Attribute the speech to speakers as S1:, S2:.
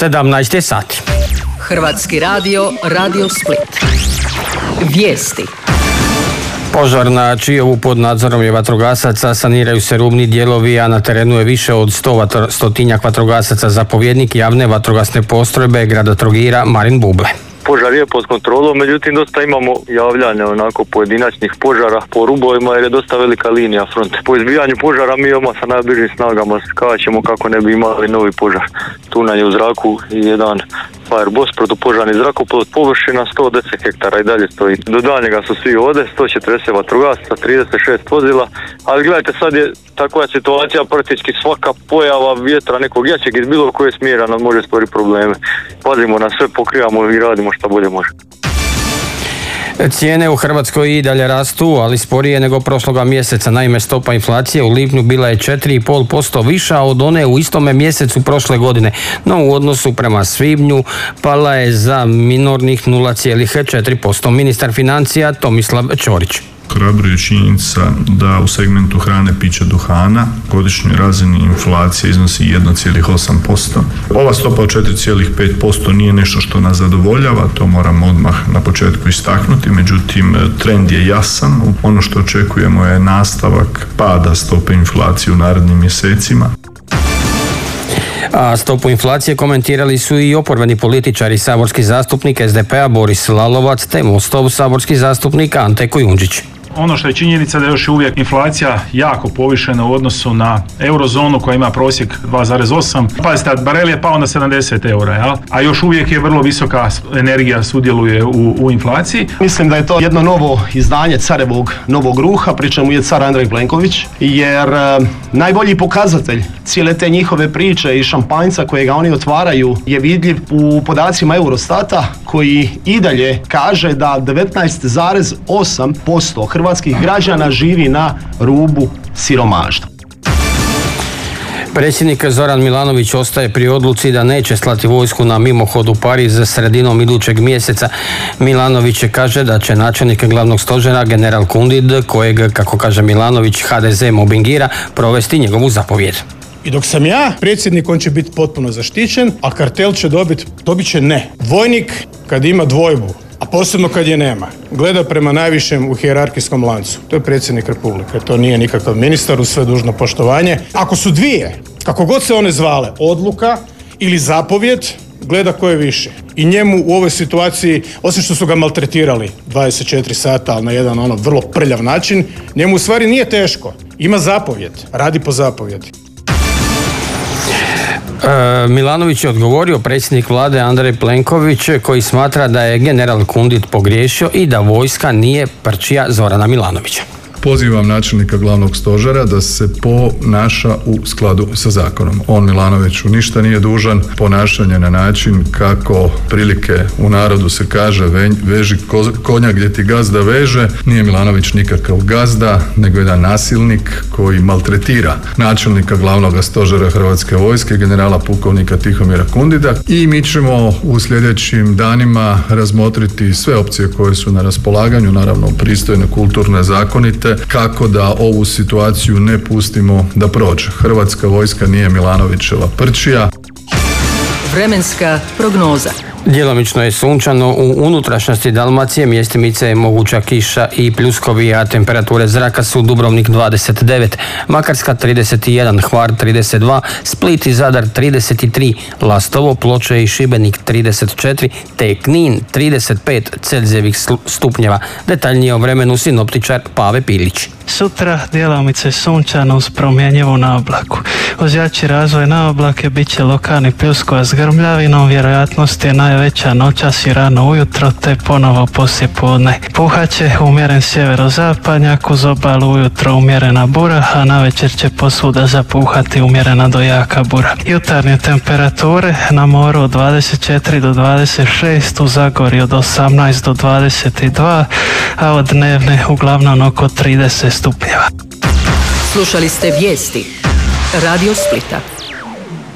S1: 17 je sati.
S2: Hrvatski radio, Radio Split. Vijesti.
S1: Požar na Čijovu pod nadzorom je vatrogasaca, saniraju se rubni dijelovi, a na terenu je više od 100 vatrogasaca. Zapovjednik javne vatrogasne postrojbe grada Trogira Marin Buble.
S3: Požar je pod kontrolom, međutim dosta imamo javljanja onako pojedinačnih požara po rubovima jer je dosta velika linija fronte. Po izbijanju požara mi odmah sa najbližim snagama skačemo kako ne bi imali novi požar. Tu nam je u zraku jedan Fireboss, protupožarni zrakoplov, površina 110 hektara i dalje stoji. Do daljnjega su svi ovdje, 140 vatrogasaca, 36 vozila, ali gledajte, sad je takva situacija, praktički svaka pojava vjetra nekog jačeg iz bilo koje smjera nam može stvoriti probleme. Pazimo na sve, pokrivamo i radimo što bolje može.
S1: Cijene u Hrvatskoj i dalje rastu, ali sporije nego prošloga mjeseca. Naime, stopa inflacije u lipnju bila je 4,5% viša od one u istome mjesecu prošle godine, no u odnosu prema svibnju pala je za minornih 0,4%. Ministar financija Tomislav Ćorić.
S4: Ohrabruje činjenica da u segmentu hrane, pića, duhana godišnjoj razini inflacija iznosi 1,8%. Ova stopa od 4,5% nije nešto što nas zadovoljava, to moramo odmah na početku istaknuti, međutim trend je jasan. Ono što očekujemo je nastavak pada stope inflacije u narednim mjesecima.
S1: A stopu inflacije komentirali su i oporbeni političari, saborski zastupnik SDP-a Boris Lalovac te Mostov saborski zastupnik Ante Kujundžić.
S5: Ono što je činjenica da je još uvijek inflacija jako povišena u odnosu na eurozonu koja ima prosjek 2,8. Pazite, barel je pao na 70 eura, jel? A još uvijek je vrlo visoka energija sudjeluje u inflaciji.
S6: Mislim da je to jedno novo izdanje carevog novog ruha, pri čemu je car Andrej Plenković, jer najbolji pokazatelj cijele te njihove priče i šampanjca kojega oni otvaraju je vidljiv u podacima Eurostata koji i dalje kaže da 19,8% hrvatskih građana živi na rubu siromaštva.
S1: Predsjednik Zoran Milanović ostaje pri odluci da neće slati vojsku na mimohod u Pariz sredinom idućeg mjeseca. Milanović kaže da će načelnik glavnog stožera general Kundid, kojeg, kako kaže Milanović, HDZ mobingira, provesti njegovu zapovjed.
S7: I dok sam ja predsjednik, on će biti potpuno zaštićen, a kartel će dobit će ne. Vojnik kad ima dvojbu, a posebno kad je nema, gleda prema najvišem u hijerarhijskom lancu. To je predsjednik Republike, to nije nikakav ministar, uz sve dužno poštovanje. Ako su dvije, kako god se one zvale, odluka ili zapovjed, gleda ko je više. I njemu u ovoj situaciji, osim što su ga maltretirali 24 sata, ali na jedan vrlo prljav način, njemu u stvari nije teško. Ima zapovjed, radi po zapovjedi.
S1: Milanović je odgovorio predsjednik vlade Andrej Plenković, koji smatra da je general Kundid pogriješio i da vojska nije prčija Zorana Milanovića.
S4: Pozivam načelnika glavnog stožera da se ponaša u skladu sa zakonom. On Milanoviću ništa nije dužan, ponašanje na način kako prilike u narodu se kaže veži konja gdje ti gazda veže. Nije Milanović nikakav gazda, nego jedan nasilnik koji maltretira načelnika glavnog stožera Hrvatske vojske, generala pukovnika Tihomira Kundida, i mi ćemo u sljedećim danima razmotriti sve opcije koje su na raspolaganju, naravno pristojne, kulturne, zakonite, kako da ovu situaciju ne pustimo da prođe. Hrvatska vojska nije Milanovićeva prčija.
S2: Vremenska prognoza.
S1: Djelomično je sunčano, u unutrašnjosti Dalmacije mjestimice je moguća kiša i pljuskovi, a temperature zraka su Dubrovnik 29, Makarska 31, Hvar 32, Split i Zadar 33, Lastovo, Ploče i Šibenik 34, te Knin 35 Celzijevih stupnjeva. Detaljnije o vremenu sinoptičar Pave Pilić.
S8: Sutra djelomice sunčano uz promjenjivu naoblaku. Uz jači razvoj naoblake bit će lokalni pljuskova s grmljavinom, vjerojatnost je najveća noćas i rano ujutro te ponovo poslijepodne. Puhaće umjeren sjeverozapadnjak, uz obalu ujutro umjerena bura, a navečer će posvuda zapuhati umjerena do jaka bura. Jutarnje temperature na moru od 24 do 26, u Zagorju od 18 do 22, a od dnevne uglavnom oko 30 stupnjeva.
S2: Slušali ste vijesti Radio Splita.